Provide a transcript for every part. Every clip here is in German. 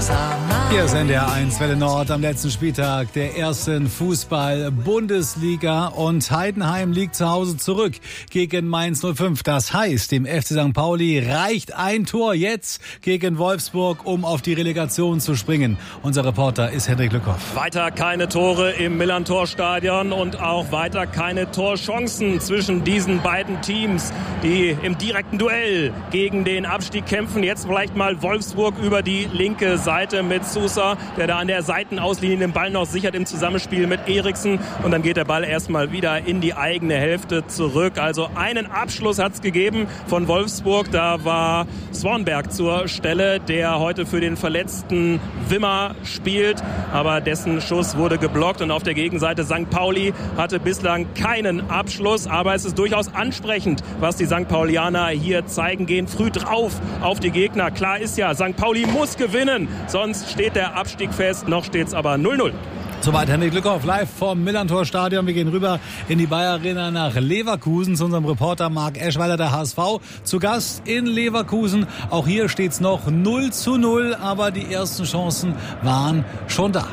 Hier ist NDR 1 Welle Nord am letzten Spieltag der ersten Fußball-Bundesliga und Heidenheim liegt zu Hause zurück gegen Mainz 05. Das heißt, dem FC St. Pauli reicht ein Tor jetzt gegen Wolfsburg, um auf die Relegation zu springen. Unser Reporter ist Hendrik Lückhoff. Weiter keine Tore im Millerntor-Stadion und auch weiter keine Torchancen zwischen diesen beiden Teams, die im direkten Duell gegen den Abstieg kämpfen. Jetzt vielleicht mal Wolfsburg über die linke Seite mit Sousa, der da an der Seitenauslinie den Ball noch sichert im Zusammenspiel mit Eriksen. Und dann geht der Ball erstmal wieder in die eigene Hälfte zurück. Also einen Abschluss hat es gegeben von Wolfsburg. Da war Swanberg zur Stelle, der heute für den verletzten Wimmer spielt. Aber dessen Schuss wurde geblockt. Und auf der Gegenseite St. Pauli hatte bislang keinen Abschluss. Aber es ist durchaus ansprechend, was die St. Paulianer hier zeigen. Gehen früh drauf auf die Gegner. Klar ist ja, St. Pauli muss gewinnen. Sonst steht der Abstieg fest. Noch steht es aber 0-0. Soweit Hendrik Lückhoff live vom Millerntor-Stadion. Wir gehen rüber in die Bayer Arena nach Leverkusen zu unserem Reporter Marc Eschweiler, der HSV, zu Gast in Leverkusen. Auch hier steht's noch 0-0, aber die ersten Chancen waren schon da.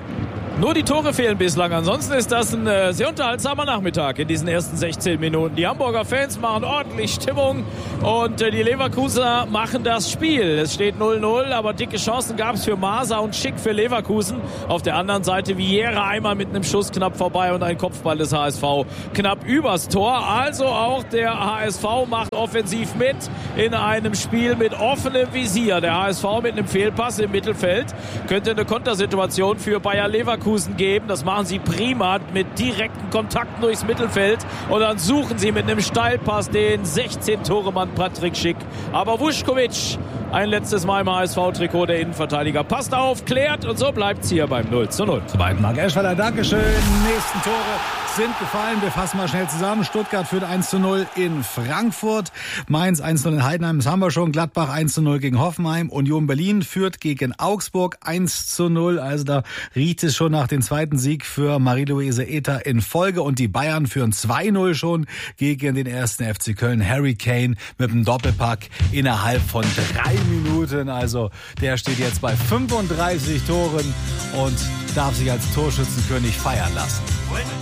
Nur die Tore fehlen bislang. Ansonsten ist das ein sehr unterhaltsamer Nachmittag in diesen ersten 16 Minuten. Die Hamburger Fans machen ordentlich Stimmung und die Leverkusener machen das Spiel. Es steht 0-0, aber dicke Chancen gab es für Maser und Schick für Leverkusen. Auf der anderen Seite Vieira einmal mit einem Schuss knapp vorbei und ein Kopfball des HSV knapp übers Tor. Also auch der HSV macht offensiv mit in einem Spiel mit offenem Visier. Der HSV mit einem Fehlpass im Mittelfeld könnte eine Kontersituation für Bayer Leverkusen geben. Das machen sie prima mit direkten Kontakten durchs Mittelfeld und dann suchen sie mit einem Steilpass den 16-Tore-Mann Patrick Schick. Aber Vušković, ein letztes Mal im HSV-Trikot, der Innenverteidiger, passt auf, klärt und so bleibt es hier beim 0-0. Soweit Marc Eschweiler, Dankeschön. Nächsten Tore sind gefallen. Wir fassen mal schnell zusammen. Stuttgart führt 1-0 in Frankfurt. Mainz 1-0 in Heidenheim, das haben wir schon. Gladbach 1-0 gegen Hoffenheim. Union Berlin führt gegen Augsburg 1-0. Also da riecht es schon nach dem zweiten Sieg für Marie-Louise Ether in Folge. Und die Bayern führen 2-0 schon gegen den ersten FC Köln. Harry Kane mit einem Doppelpack innerhalb von 3 Minuten. Also der steht jetzt bei 35 Toren und darf sich als Torschützenkönig feiern lassen.